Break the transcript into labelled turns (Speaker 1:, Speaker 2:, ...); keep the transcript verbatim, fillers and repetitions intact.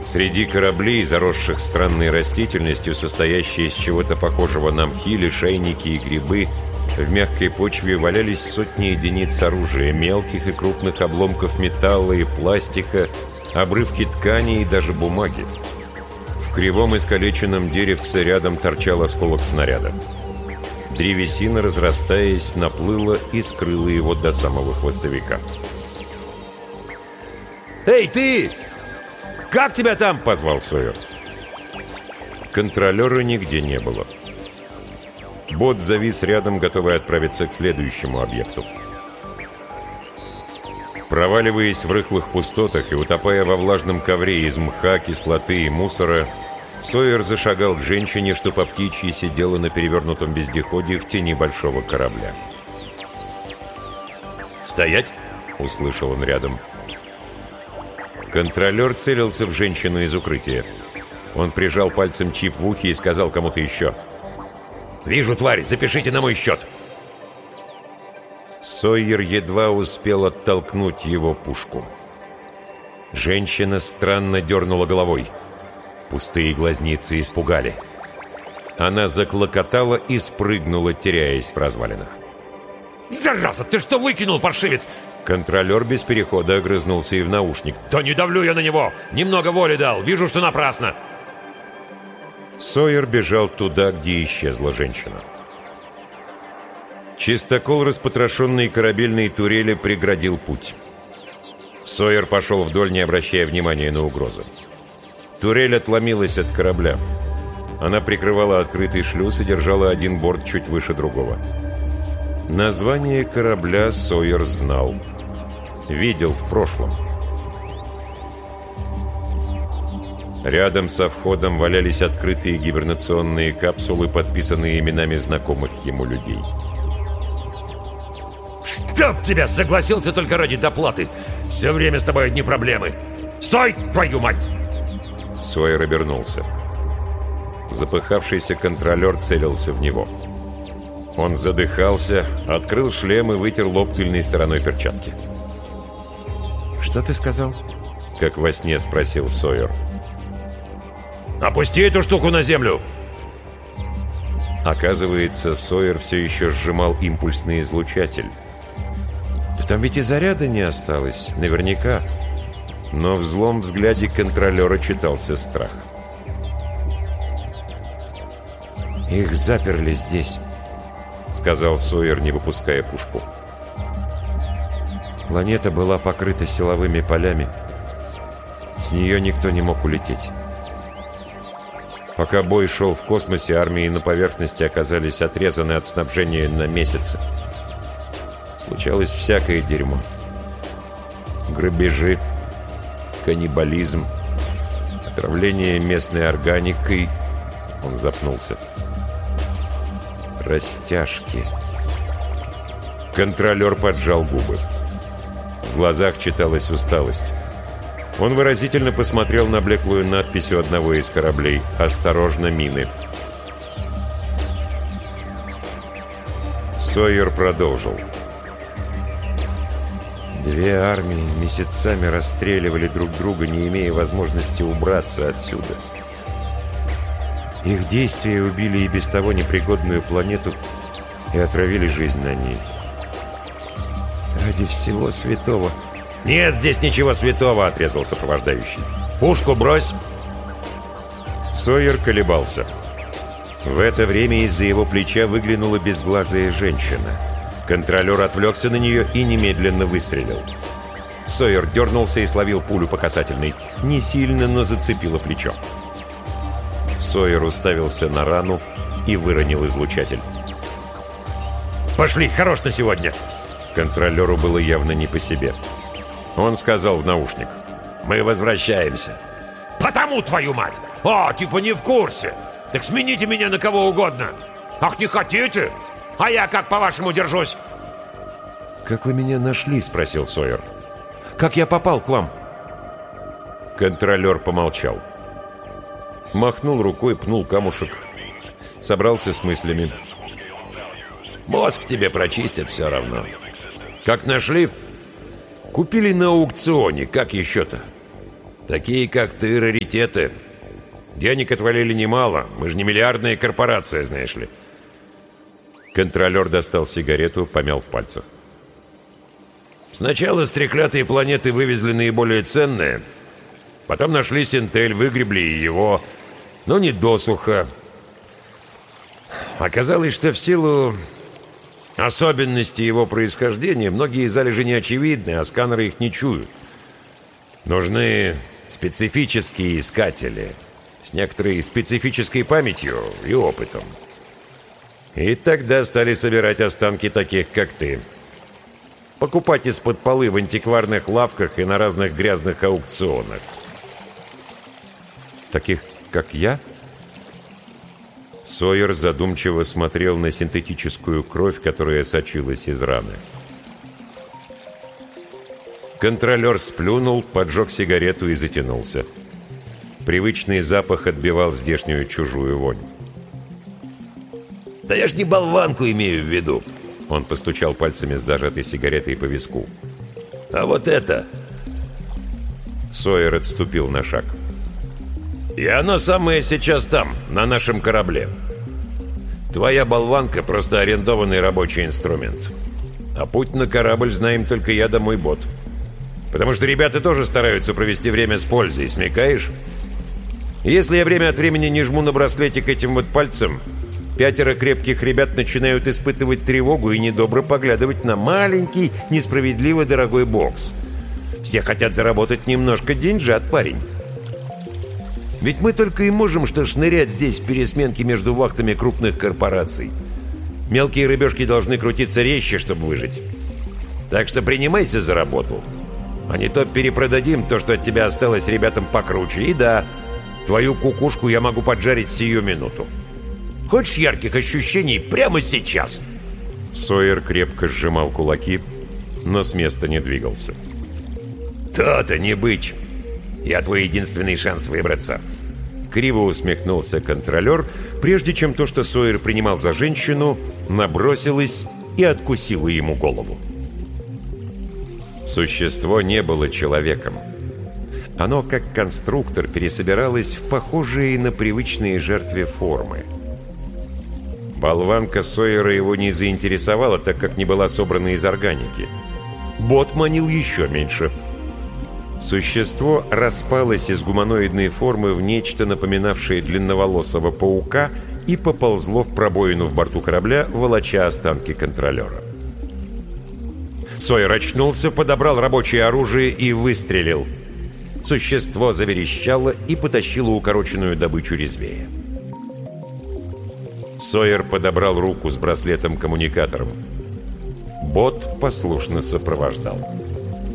Speaker 1: Среди кораблей, заросших странной растительностью, состоящей из чего-то похожего на мхи, лишайники и грибы, в мягкой почве валялись сотни единиц оружия, мелких и крупных обломков металла и пластика, обрывки ткани и даже бумаги. В кривом искалеченном деревце рядом торчал осколок снаряда. Древесина, разрастаясь, наплыла и скрыла его до самого хвостовика.
Speaker 2: «Эй, ты! Как тебя там?» —
Speaker 1: позвал Сойер. Контролера нигде не было. Бот завис рядом, готовый отправиться к следующему объекту. Проваливаясь в рыхлых пустотах и утопая во влажном ковре из мха, кислоты и мусора, Сойер зашагал к женщине, что по птичьи сидела на перевернутом вездеходе в тени большого корабля.
Speaker 2: «Стоять!»
Speaker 1: — услышал он рядом. Контролер целился в женщину из укрытия. Он прижал пальцем чип в ухе и сказал кому-то еще:
Speaker 2: «Вижу, тварь, запишите на мой счет!»
Speaker 1: Сойер едва успел оттолкнуть его пушку. Женщина странно дернула головой. Пустые глазницы испугали. Она заклокотала и спрыгнула, теряясь в развалинах.
Speaker 2: «Зараза, ты что выкинул, паршивец?»
Speaker 1: Контролер без перехода огрызнулся и в наушник.
Speaker 2: «Да не давлю я на него! Немного воли дал, вижу, что напрасно!»
Speaker 1: Сойер бежал туда, где исчезла женщина. Чистокол распотрошенной корабельной турели преградил путь. Сойер пошел вдоль, не обращая внимания на угрозы. Турель отломилась от корабля. Она прикрывала открытый шлюз и держала один борт чуть выше другого. Название корабля Сойер знал. Видел в прошлом. Рядом со входом валялись открытые гибернационные капсулы, подписанные именами знакомых ему людей.
Speaker 2: «Чтоб тебя! Согласился только ради доплаты! Все время с тобой одни проблемы! Стой, твою мать!»
Speaker 1: Сойер обернулся. Запыхавшийся контролер целился в него. Он задыхался, открыл шлем и вытер лоб тыльной стороной перчатки.
Speaker 3: «Что ты сказал?»
Speaker 1: — как во сне спросил Сойер.
Speaker 2: «Опусти эту штуку на землю!»
Speaker 1: Оказывается, Сойер все еще сжимал импульсный излучатель.
Speaker 3: Да там ведь и заряда не осталось, наверняка.
Speaker 1: Но в злом взгляде контролера читался страх.
Speaker 3: «Их заперли здесь», — сказал Сойер, не выпуская пушку. Планета была покрыта силовыми полями. С нее никто не мог улететь. Пока бой шел в космосе, армии на поверхности оказались отрезаны от снабжения на месяцы. Случалось всякое дерьмо. Грабежи, каннибализм, отравление местной органикой. Он запнулся. Растяжки. Контролер поджал губы. В глазах читалась усталость. Он выразительно посмотрел на блеклую надпись у одного из кораблей: «Осторожно, мины». Сойер продолжил. Две армии месяцами расстреливали друг друга, не имея возможности убраться отсюда. Их действия убили и без того непригодную планету и отравили жизнь на ней. Ради всего святого...
Speaker 2: «Нет здесь ничего святого!» — отрезал сопровождающий. «Пушку брось!»
Speaker 1: Сойер колебался. В это время из-за его плеча выглянула безглазая женщина. Контролер отвлекся на нее и немедленно выстрелил. Сойер дернулся и словил пулю по касательной. Не сильно, но зацепило плечо. Сойер уставился на рану и выронил излучатель.
Speaker 2: «Пошли, хорош на сегодня!»
Speaker 1: Контролеру было явно не по себе. Он сказал в наушник:
Speaker 2: «Мы возвращаемся». «Потому, твою мать! А, типа не в курсе! Так смените меня на кого угодно! Ах, не хотите? А я как, по-вашему, держусь?»
Speaker 1: «Как вы меня нашли?» — спросил Сойер. «Как я попал к вам?» Контролер помолчал. Махнул рукой, пнул камушек. Собрался с мыслями.
Speaker 2: «Мозг тебе прочистят все равно.
Speaker 1: Как нашли?» «Купили на аукционе, как еще-то?»
Speaker 2: Такие, как ты, раритеты. Денег отвалили немало. Мы же не миллиардная корпорация, знаешь ли.
Speaker 3: Контролер достал сигарету, помял в пальцах.
Speaker 2: Сначала с треклятые планеты вывезли наиболее ценные. Потом нашли Синтель, выгребли и его. Но не досуха. Оказалось, что в силу особенностей его происхождения многие залежи не очевидны, а сканеры их не чуют. Нужны специфические искатели с некоторой специфической памятью и опытом. И тогда стали собирать останки таких, как ты. Покупать из-под полы в антикварных лавках и на разных грязных аукционах.
Speaker 3: Таких, как я? Сойер задумчиво смотрел на синтетическую кровь, которая сочилась из раны. Контролер сплюнул, поджег сигарету и затянулся. Привычный запах отбивал здешнюю чужую вонь.
Speaker 2: «Да я ж не болванку имею в виду!»
Speaker 3: Он постучал пальцами с зажатой сигаретой по виску.
Speaker 2: «А вот это!»
Speaker 3: Сойер отступил на шаг.
Speaker 2: «И оно самое сейчас там, на нашем корабле. Твоя болванка — просто арендованный рабочий инструмент. А путь на корабль знаем только я да мой бот. Потому что ребята тоже стараются провести время с пользой, смекаешь? Если я время от времени не жму на браслетик этим вот пальцем, пятеро крепких ребят начинают испытывать тревогу и недобро поглядывать на маленький, несправедливо дорогой бокс. Все хотят заработать немножко деньжат, парень. Ведь мы только и можем что шнырять здесь в пересменке между вахтами крупных корпораций. Мелкие рыбешки должны крутиться резче, чтобы выжить. Так что принимайся за работу. А не то перепродадим то, что от тебя осталось, ребятам покруче. И да, твою кукушку я могу поджарить сию минуту. Хочешь ярких ощущений прямо сейчас?»
Speaker 3: Сойер крепко сжимал кулаки, но с места не двигался.
Speaker 2: «То-то не быть! Я твой единственный шанс выбраться!»
Speaker 3: Криво усмехнулся контролер, прежде чем то, что Сойер принимал за женщину, набросилось и откусило ему голову. Существо не было человеком. Оно, как конструктор, пересобиралось в похожие на привычные жертве формы. Болванка Сойера его не заинтересовала, так как не была собрана из органики. Бот манил еще меньше. Существо распалось из гуманоидной формы в нечто, напоминавшее длинноволосого паука, и поползло в пробоину в борту корабля, волоча останки контролера.
Speaker 2: Сойер очнулся, подобрал рабочее оружие и выстрелил. Существо заверещало и потащило укороченную добычу резвее.
Speaker 3: Сойер подобрал руку с браслетом-коммуникатором. Бот послушно сопровождал.